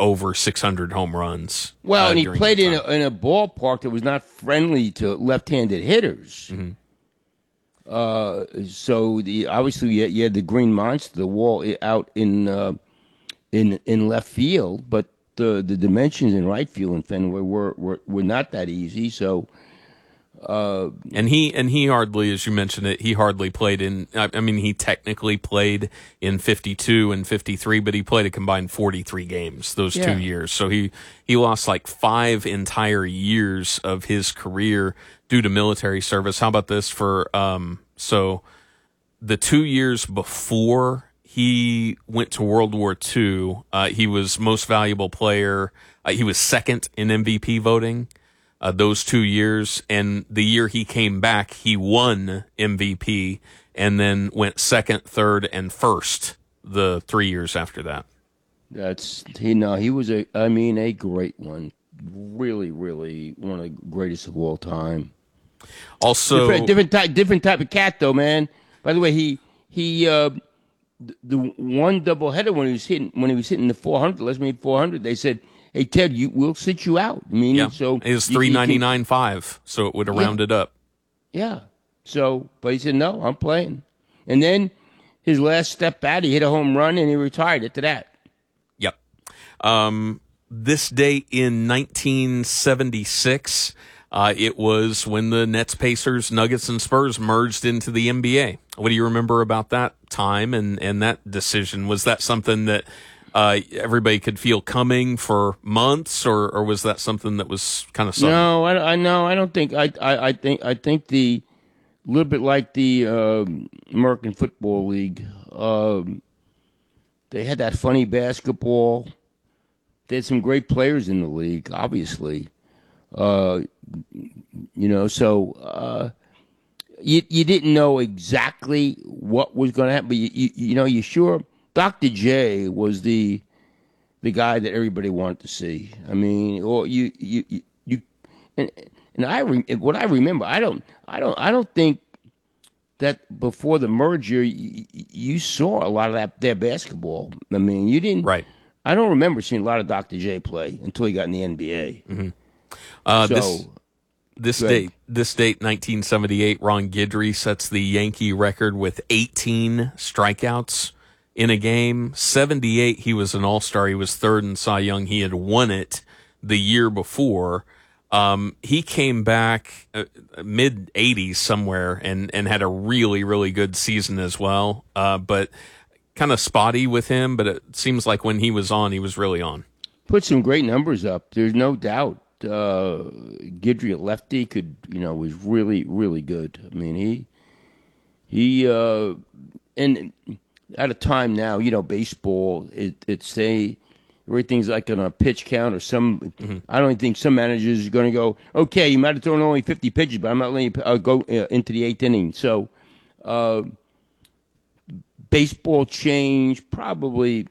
over 600 home runs. Well, and he during played that time. in a ballpark that was not friendly to left-handed hitters. So obviously you had the Green Monster, the wall out in left field, but the dimensions in right field and Fenway were not that easy. So And he hardly, as you mentioned it, he hardly played in. I mean, he technically played in 52 and 53, but he played a combined 43 games those 2 years. So he lost like 5 entire years of his career due to military service. How about this for so the 2 years before he went to World War II, he was most valuable player. He was second in MVP voting. Those 2 years, and the year he came back, he won MVP, and then went second, third, and first the 3 years after that. he was a great one, really, really one of the greatest of all time. Also, different type of cat though, man. By the way, he the one doubleheader when he was hitting the 400, let's make 400. They said, "Hey Ted, we'll sit you out." I mean, so it was 399.5, so it would have rounded up. Yeah. So, but he said, "No, I'm playing." And then his last step out, he hit a home run and he retired after that. Yep. This day in 1976, it was when the Nets, Pacers, Nuggets, and Spurs merged into the NBA. What do you remember about that time and that decision? Was that something that everybody could feel coming for months, or was that something that was kind of sudden? No, I don't think. I think the little bit like the American Football League. They had that funny basketball. They had some great players in the league, obviously. So you didn't know exactly what was going to happen, but you sure. Dr. J was the guy that everybody wanted to see. I mean, or what I remember, I don't think that before the merger you saw a lot of their basketball. I mean, you didn't. Right. I don't remember seeing a lot of Dr. J play until he got in the NBA. Mm-hmm. This date, 1978, Ron Guidry sets the Yankee record with 18 strikeouts in a game. 78, he was an all-star. He was third in Cy Young. He had won it the year before. He came back mid-80s somewhere and had a really, really good season as well. But kind of spotty with him, but it seems like when he was on, he was really on. Put some great numbers up. There's no doubt. Guidry at lefty was really, really good. I mean, he and at a time now, baseball, everything's like on a pitch count or some. Mm-hmm. I don't think some managers are going to go, okay, you might have thrown only 50 pitches, but I'm not letting you go into the 8th inning. So, baseball changed probably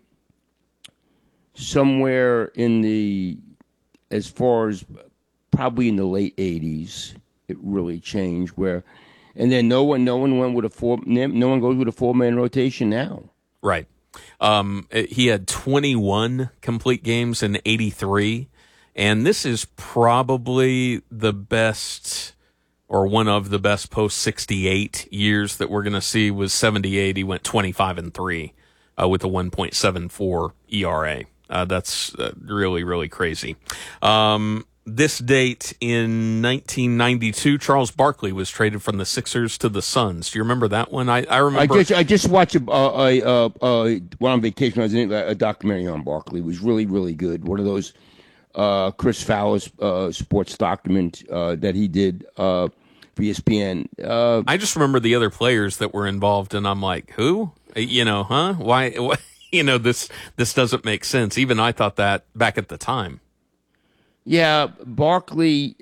somewhere as far as probably in the late 80s, it really changed and then no one went with no one goes with a 4-man rotation now. Right. He had 21 complete games in 83, and this is probably the best or one of the best post 68 years that we're going to see. Was 78. He went 25-3 with a 1.74 ERA. That's really, really crazy. This date in 1992, Charles Barkley was traded from the Sixers to the Suns. Do you remember that one? I remember. I just watched while on vacation. I was in a documentary on Barkley. It was really, really good. One of those Chris Fowler's sports document that he did for ESPN. I just remember the other players that were involved, and I'm like, who? Huh? Why? This doesn't make sense. Even I thought that back at the time. Yeah, Barkley.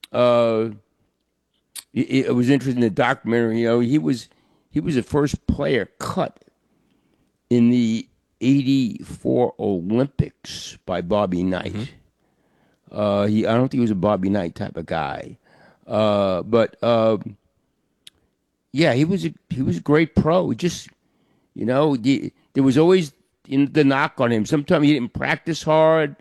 It was interesting. The documentary. He was the first player cut in the '84 Olympics by Bobby Knight. Mm-hmm. I don't think he was a Bobby Knight type of guy, but yeah, he was a great pro. He just there was always the knock on him. Sometimes he didn't practice hard.